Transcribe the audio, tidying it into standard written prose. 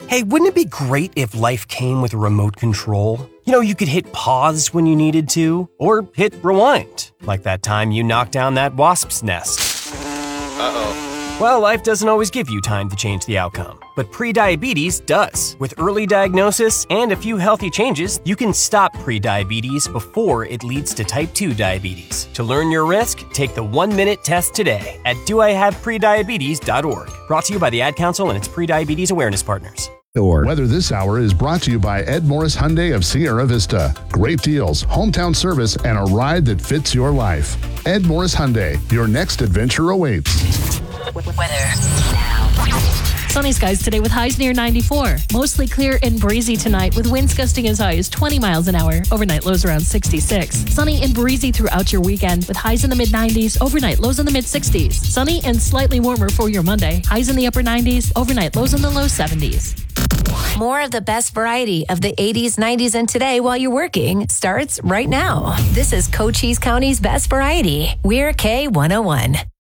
Hey, wouldn't it be great if life came with a remote control? You know, you could hit pause when you needed to, or hit rewind, like that time you knocked down that wasp's nest. Uh-oh. Well, life doesn't always give you time to change the outcome, but prediabetes does. With early diagnosis and a few healthy changes, you can stop prediabetes before it leads to type 2 diabetes. To learn your risk, take the 1-minute test today at doihaveprediabetes.org. Brought to you by the Ad Council and its prediabetes awareness partners. Weather this hour is brought to you by Ed Morris Hyundai of Sierra Vista. Great deals, hometown service, and a ride that fits your life. Ed Morris Hyundai, your next adventure awaits. Weather now. Sunny skies today with highs near 94. Mostly clear and breezy tonight with winds gusting as high as 20 miles an hour. Overnight lows around 66. Sunny and breezy throughout your weekend with highs in the mid-90s. Overnight lows in the mid-60s. Sunny and slightly warmer for your Monday. Highs in the upper 90s. Overnight lows in the low 70s. More of the best variety of the 80s, 90s, and today while you're working starts right now. This is Cochise County's Best Variety. We're K101.